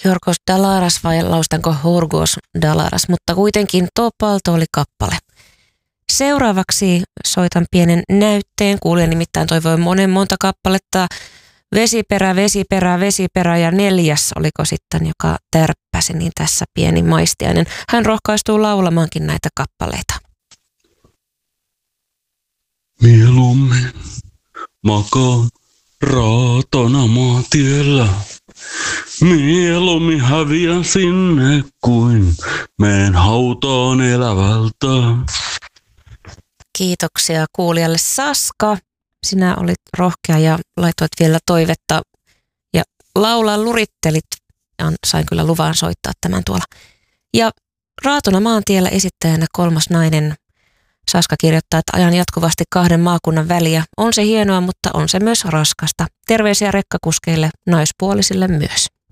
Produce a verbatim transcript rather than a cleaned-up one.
Jorgos Dalaras vai laustanko Jorgos Dalaras, mutta kuitenkin tuo Palto oli kappale. Seuraavaksi soitan pienen näytteen. Kuulija nimittäin toivoi monen monta kappaletta. Vesiperä, vesiperä, vesiperä ja neljäs oliko sitten, joka tärppäsi, niin tässä pieni maistiainen. Hän rohkaistuu laulamaankin näitä kappaleita. Mieluummin makaan raatona maatiellä. Mieluummin häviän sinne kuin meen hautaan elävältä. Kiitoksia kuulijalle. Saska, sinä olit rohkea ja laitoit vielä toivetta ja laulaa lurittelit. Sain kyllä luvan soittaa tämän tuolla. Ja Raatona maantiellä esittäjänä kolmas nainen. Saska kirjoittaa, että ajan jatkuvasti kahden maakunnan väliä. On se hienoa, mutta on se myös raskasta. Terveisiä rekkakuskeille, naispuolisille myös.